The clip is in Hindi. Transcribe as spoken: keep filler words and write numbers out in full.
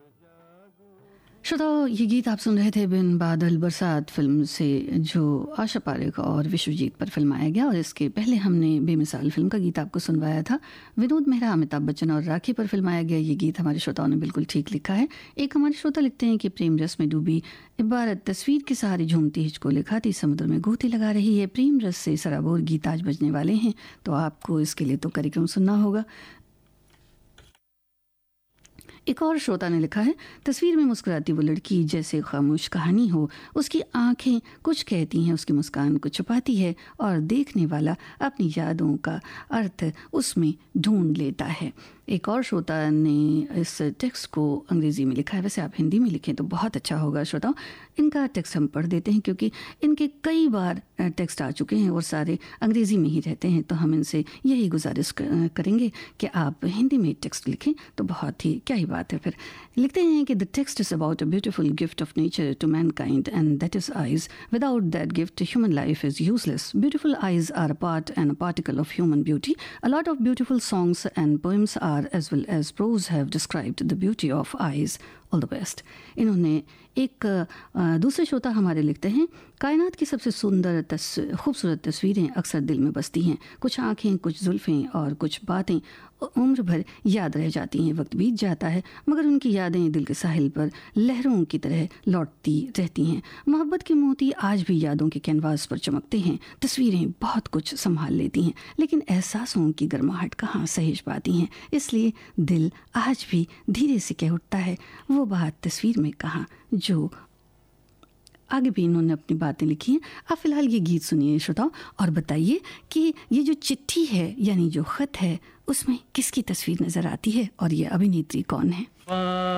श्रोताओ, ये गीत आप सुन रहे थे बिन बादल बरसात फिल्म से, जो आशा पारेख और विश्वजीत पर फिल्माया गया। और इसके पहले हमने बेमिसाल फिल्म का गीत आपको सुनवाया था। विनोद मेहरा, अमिताभ बच्चन और राखी पर फिल्माया गया ये गीत हमारे श्रोताओं ने बिल्कुल ठीक लिखा है। एक हमारे श्रोता लिखते हैं कि प्रेम रस में डूबी इबारत तस्वीर के सहारे झूमती हिचको लिखाती समुद्र में गोती लगा रही है। प्रेम रस से सराबोर गीत आज बजने वाले हैं, तो आपको इसके लिए तो कार्यक्रम सुनना होगा। एक और श्रोता ने लिखा है, तस्वीर में मुस्कुराती वो लड़की जैसे खामोश कहानी हो, उसकी आंखें कुछ कहती हैं, उसकी मुस्कान कुछ छुपाती है और देखने वाला अपनी यादों का अर्थ उसमें ढूंढ लेता है। एक और श्रोता ने इस टेक्स्ट को अंग्रेज़ी में लिखा है, वैसे आप हिंदी में लिखें तो बहुत अच्छा होगा। श्रोताओं, इनका टेक्स्ट हम पढ़ देते हैं क्योंकि इनके कई बार टेक्स्ट आ चुके हैं और सारे अंग्रेज़ी में ही रहते हैं, तो हम इनसे यही गुजारिश करेंगे कि आप हिंदी में टेक्स्ट लिखें तो बहुत ही क्या ही बात है। फिर लिखते हैं कि the text is about a beautiful gift of nature to Mankind and that is eyes. Without that gift human life is useless. Beautiful eyes are a part and a particle of human beauty. A lot of beautiful songs and poems are as well as prose have described the beauty of eyes. All the best. इन्होंने एक दूसरे श्रोता हमारे लिखते हैं, कायनात की सबसे सुंदर तस खूबसूरत तस्वीरें अक्सर दिल में बसती हैं। कुछ आँखें, कुछ जुल्फ़ें और कुछ बातें उम्र भर याद रह जाती हैं। वक्त बीत जाता है मगर उनकी यादें दिल के साहिल पर लहरों की तरह लौटती रहती हैं। मोहब्बत के मोती आज भी यादों के कैनवास पर चमकते हैं। तस्वीरें बहुत कुछ संभाल लेती हैं लेकिन एहसासों की गर्माहट कहाँ सहेज पाती हैं। इसलिए दिल आज भी धीरे से कह उठता है, वो बात तस्वीर में कहाँ जो आगे भी इन्होंने अपनी बातें लिखी हैं। आप फिलहाल ये गीत सुनिए श्रोताओं और बताइए कि ये जो चिट्ठी है यानी जो खत है उसमें किसकी तस्वीर नज़र आती है और ये अभिनेत्री कौन है।